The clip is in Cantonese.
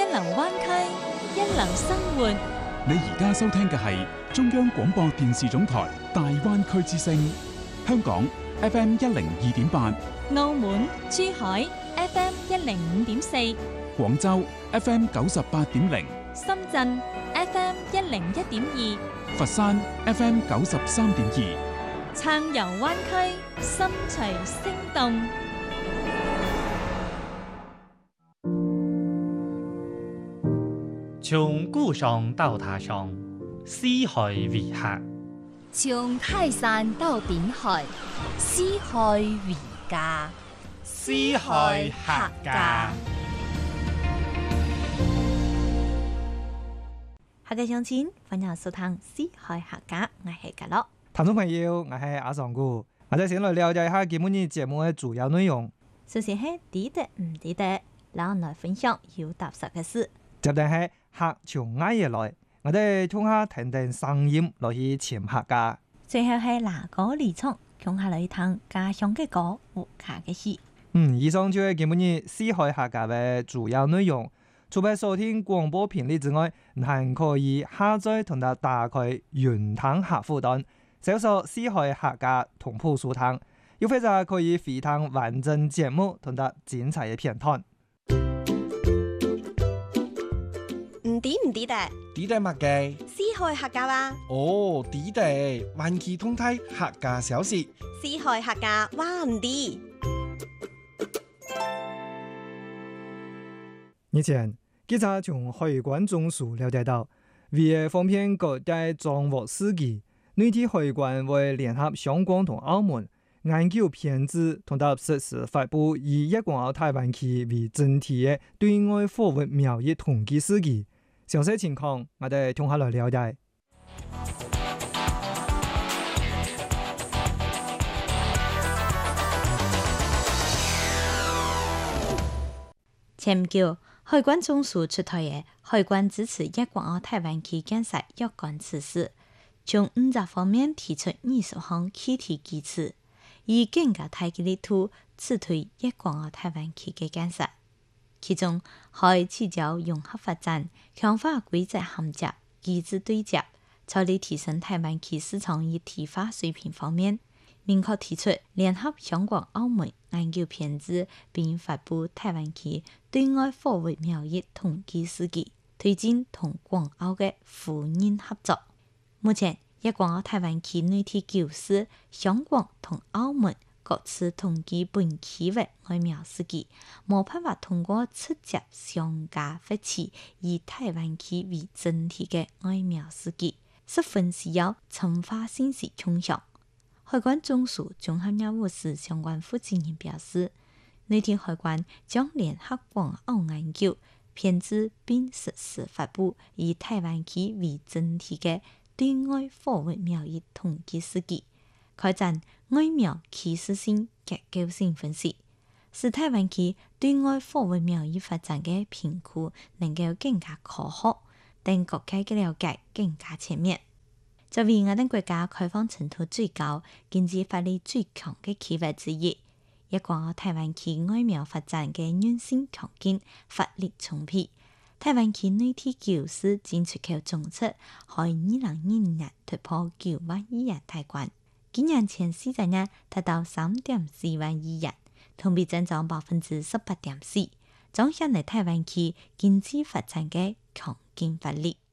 流灣區，一流生活。 你而家收聽嘅係中央廣播電視總台大灣區之聲，香港 FM 102.8， 澳門、珠海 FM 105.4， 廣州 FM 98.0， 深圳 FM 101.2， 佛山 FM 93.2， 暢遊灣區，心隨聲動。 從故鄉到他鄉，四海為客； 從泰山到頂海，四海為家。 四海客家。 客家鄉親，歡迎收聽四海客家，我係格樂。 聽眾朋友，我係阿尚姑，我哋先來了解一下今日節目嘅主要內容。 首先係記得唔記得，然後來分享有踏實嘅事。 接住係客從外而來，我哋聽下聽聽聲音來去潛客家。 最後係拿歌離場，共下來聽家鄉嘅歌和家嘅事。 以上就係今日四海客家嘅主要內容。除咗收聽廣播頻率之外，還可以下載同埋打開雲聽客戶端，搜索四海客家同步收聽，又或者可以回聽完整節目同埋精彩嘅片段。 唔抵得？ 抵得乜嘅？ 四海客家話。 哦，抵得，萬期通泰客家小事。 四海客家話唔抵。 以前記者從海關總署了解到，為了方便各地掌握時機，內地海關會聯合香港同澳門研究編製同埋實施發布以粵港澳大灣區為整體嘅對外貨物貿易統計時機。詳細情況，我哋聽下來了解。 前唔久，海關總署出台嘅海關支持粵港澳大灣區建設若干措施，從5個方面提出20項具體機制，以更加大嘅力度促推粵港澳大灣區嘅建設。其中，可聚焦融合發展、強化規則銜接、機制對接，在力提升大灣區市場一體化水平方面，明確提出聯合香港、澳門研究編製並發布大灣區對外貨物貿易統計時機，推進同港澳嘅互認合作。目前，粵港澳大灣區內地9市、香港同澳門各自統計本區域外貿時機，冇辦法通過直接上架發起以大灣區為整體嘅外貿時機，十分需要深化信息共享。海關總署綜合業務司相關負責人表示，內地海關將聯合港澳研究、編製並實施發布以大灣區為整體嘅對外貨物貿易統計時機，開展外貿趨勢性、結構性分析，使大灣區對外貨物貿易發展嘅評估能夠更加可靠，令各界嘅了解更加全面。作為我哋國家開放程度最高、經濟發力最強嘅區域之一，粵港澳大灣區外貿發展嘅韌性強勁、發力充沛。大灣區內地9市進出口總值喺2020年突破9萬億元大關，今年前4個月達到3.4萬億元，同比增長18.4%，彰顯咗大灣區經濟發展嘅強勁發力。